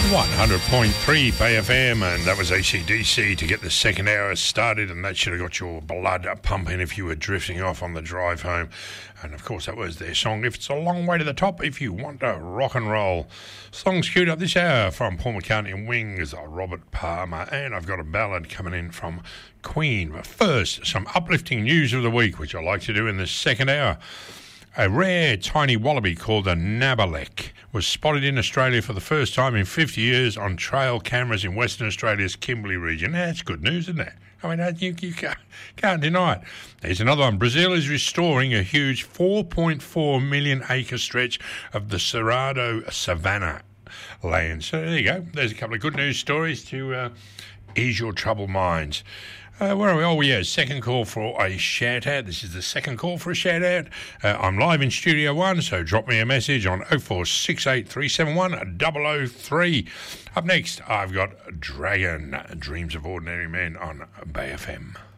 100.3 Bay FM, and that was AC/DC to get the second hour started, and that should have got your blood pumping if you were drifting off on the drive home. And of course that was their song, If It's a Long Way to the Top, If You Want to Rock and Roll. Songs queued up this hour from Paul McCartney and Wings, Robert Palmer, and I've got a ballad coming in from Queen. But first, some uplifting news of the week, which I like to do in the second hour. A rare tiny wallaby called a nabalek was spotted in Australia for the first time in 50 years on trail cameras in Western Australia's Kimberley region. Now, that's good news, isn't it? I mean, you can't deny it. There's another one. Brazil is restoring a huge 4.4 million acre stretch of the Cerrado Savannah land. So there you go. There's a couple of good news stories to ease your troubled minds. Where are we? Oh, yeah, second call for a shout-out. This is the second call for a shout-out. I'm live in Studio 1, so drop me a message on 0468 371 003. Up next, I've got Dragon, Dreams of Ordinary Men on Bay FM.